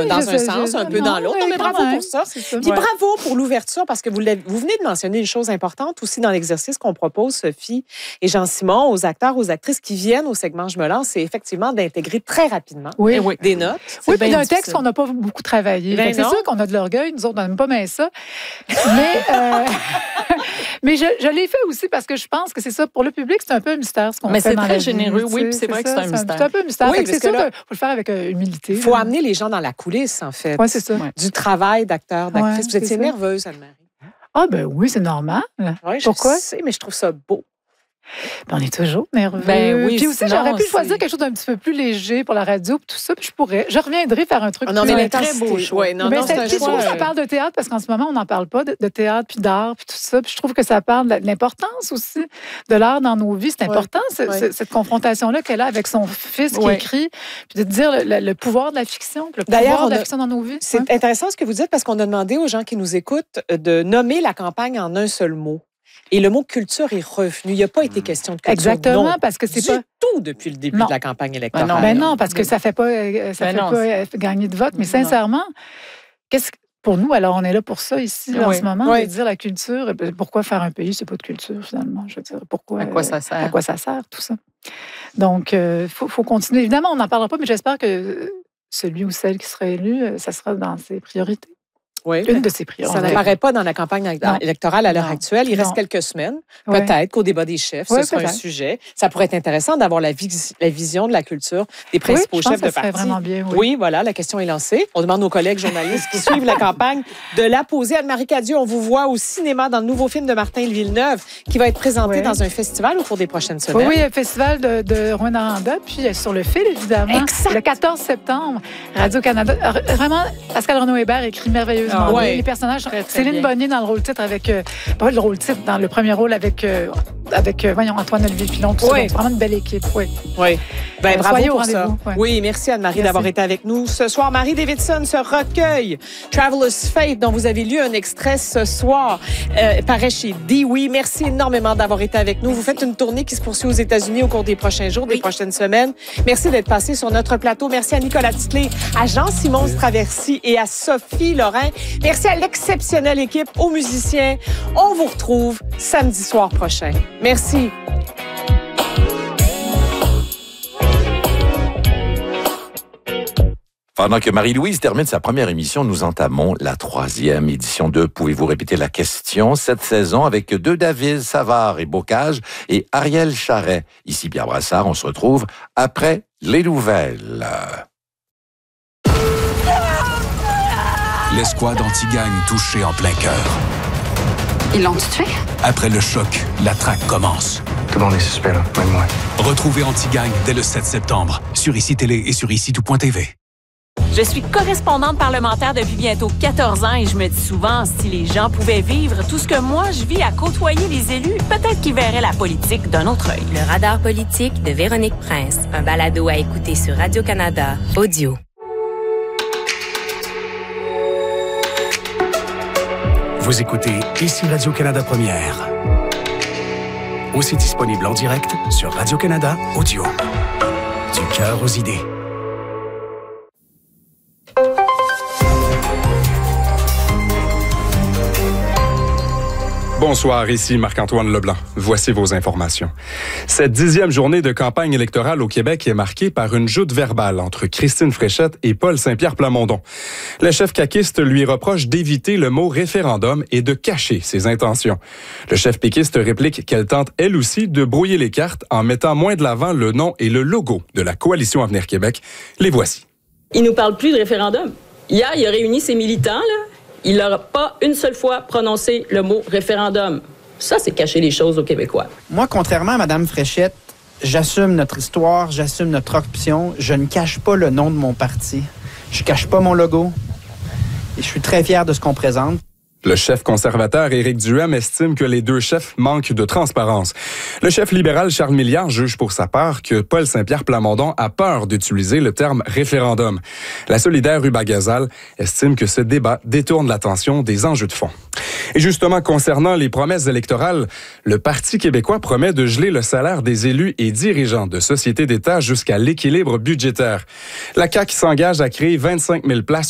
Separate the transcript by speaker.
Speaker 1: un sens, un peu dans l'autre. Non, mais bravo pour ça. Puis bravo pour l'ouverture, parce que vous venez de mentionner une chose importante aussi dans l'exercice qu'on propose, Sophie et Jean-Simon, aux acteurs, aux actrices qui viennent au segment Je me lance, c'est effectivement d'intégrer très rapidement des notes.
Speaker 2: Oui, puis d'un texte qu'on n'a pas beaucoup travaillé. C'est sûr qu'on a de l'orgueil, nous autres, on n'aime pas bien ça. Mais je l'ai fait aussi parce que je pense que c'est ça. Pour le public, c'est un peu un mystère ce qu'on fait dans la vie.
Speaker 3: Mais c'est très généreux, oui, puis c'est vrai que c'est un mystère.
Speaker 2: C'est un peu un mystère.
Speaker 1: Oui,
Speaker 2: c'est sûr qu'il faut le faire avec humilité.
Speaker 1: Il faut amener les gens dans la coulisse, en fait.
Speaker 2: Oui, c'est ça.
Speaker 1: Du travail d'acteur, d'actrice. Vous étiez nerveuse, Anne-Marie.
Speaker 2: Ah, ben oui, c'est normal.
Speaker 1: Oui,
Speaker 2: pourquoi?
Speaker 1: Je sais, mais je trouve ça beau.
Speaker 2: Ben, on est toujours nerveux.
Speaker 1: Ben oui,
Speaker 2: puis aussi, j'aurais pu choisir quelque chose d'un petit peu plus léger pour la radio, puis tout ça, puis je reviendrai faire un truc
Speaker 1: non, mais
Speaker 2: plus
Speaker 1: très beau choix.
Speaker 2: Oui, non, c'est un choix. Ça parle de théâtre, parce qu'en ce moment, on n'en parle pas de théâtre, puis d'art, puis tout ça. Puis je trouve que ça parle de l'importance aussi de l'art dans nos vies. C'est important, cette confrontation-là qu'elle a avec son fils qui écrit, puis de dire le pouvoir de la fiction, le pouvoir de la fiction dans nos vies.
Speaker 1: C'est intéressant ce que vous dites, parce qu'on a demandé aux gens qui nous écoutent de nommer la campagne en un seul mot. Et le mot culture est revenu. Il n'y a pas été question de culture.
Speaker 2: Exactement, parce que c'est pas
Speaker 1: tout depuis le début de la campagne électorale.
Speaker 2: Ben non, parce que ça fait pas gagner de vote. Mais sincèrement, pour nous, alors on est là pour ça ici en ce moment, de dire la culture. Pourquoi faire un pays, c'est pas de culture finalement. Je veux dire, pourquoi?
Speaker 3: À quoi ça sert?
Speaker 2: À quoi ça sert tout ça? Donc, faut continuer. Évidemment, on n'en parlera pas, mais j'espère que celui ou celle qui sera élu, ça sera dans ses priorités.
Speaker 1: Oui.
Speaker 2: Une de ses priorités.
Speaker 1: Ça n'apparaît pas dans la campagne électorale à l'heure actuelle. Il reste quelques semaines. Peut-être qu'au débat des chefs, ce sera un sujet. Ça pourrait être intéressant d'avoir la vision de la culture des principaux chefs de parti.
Speaker 2: Vraiment bien,
Speaker 1: oui, voilà, la question est lancée. On demande aux collègues journalistes qui suivent la campagne de la poser. Anne-Marie Cadieux, on vous voit au cinéma dans le nouveau film de Martin Villeneuve qui va être présenté dans un festival au cours des prochaines semaines.
Speaker 2: Oui, un festival de Rwanda, puis sur le fil, évidemment.
Speaker 1: Exact.
Speaker 2: Le 14 septembre, Radio-Canada. Vraiment, Pascal Renaud-Hébert écrit merveilleusement. Les personnages, Céline Bonnier dans le rôle-titre avec... pas le rôle-titre, dans le premier rôle avec Antoine-Olivier Pilon. Tout ça. Donc, vraiment une belle équipe. Oui.
Speaker 1: Ben, bravo pour ça.
Speaker 2: Ouais.
Speaker 1: Oui, merci Anne-Marie d'avoir été avec nous ce soir. Marie Davidson se recueille. Traveler's Fate, dont vous avez lu un extrait ce soir, paraît chez Dewey. Merci énormément d'avoir été avec nous. Vous faites une tournée qui se poursuit aux États-Unis au cours des prochains jours, des prochaines semaines. Merci d'être passé sur notre plateau. Merci à Nicolas Titley, à Jean-Simon Straversi et à Sophie Lorrain. Merci à l'exceptionnelle équipe, aux musiciens. On vous retrouve samedi soir prochain. Merci.
Speaker 4: Pendant que Marie-Louise termine sa première émission, nous entamons la 3e édition de Pouvez-vous répéter la question cette saison avec deux David, Savard et Bocage et Ariel Charret. Ici Pierre Brassard, on se retrouve après les nouvelles.
Speaker 5: L'escouade anti-gang touchée en plein cœur.
Speaker 6: Ils l'ont tué?
Speaker 5: Après le choc, la traque commence.
Speaker 7: Tout le monde est suspect, là, même moi.
Speaker 5: Retrouvez Anti-Gang dès le 7 septembre sur ICI Télé et sur ICI-tout.tv.
Speaker 8: Je suis correspondante parlementaire depuis bientôt 14 ans et je me dis souvent, si les gens pouvaient vivre tout ce que moi je vis à côtoyer les élus, peut-être qu'ils verraient la politique d'un autre œil.
Speaker 9: Le radar politique de Véronique Prince, un balado à écouter sur Radio-Canada, audio.
Speaker 5: Vous écoutez ici Radio-Canada Première. Aussi disponible en direct sur Radio-Canada Audio. Du cœur aux idées.
Speaker 10: Bonsoir, ici Marc-Antoine Leblanc. Voici vos informations. Cette 10e journée de campagne électorale au Québec est marquée par une joute verbale entre Christine Fréchette et Paul Saint-Pierre Plamondon. Le chef caquiste lui reproche d'éviter le mot référendum et de cacher ses intentions. Le chef péquiste réplique qu'elle tente elle aussi de brouiller les cartes en mettant moins de l'avant le nom et le logo de la Coalition Avenir Québec. Les voici.
Speaker 11: Il nous parle plus de référendum. Hier, il a réuni ses militants, là. Il n'aura pas une seule fois prononcé le mot référendum. Ça, c'est cacher les choses aux Québécois.
Speaker 12: Moi, contrairement à Mme Fréchette, j'assume notre histoire, j'assume notre option. Je ne cache pas le nom de mon parti. Je cache pas mon logo. Et je suis très fier de ce qu'on présente.
Speaker 10: Le chef conservateur Éric Duhem estime que les deux chefs manquent de transparence. Le chef libéral Charles Milliard juge pour sa part que Paul Saint-Pierre Plamondon a peur d'utiliser le terme référendum. La solidaire Ruba Gazal estime que ce débat détourne l'attention des enjeux de fond. Et justement, concernant les promesses électorales, le Parti québécois promet de geler le salaire des élus et dirigeants de sociétés d'État jusqu'à l'équilibre budgétaire. La CAQ s'engage à créer 25 000 places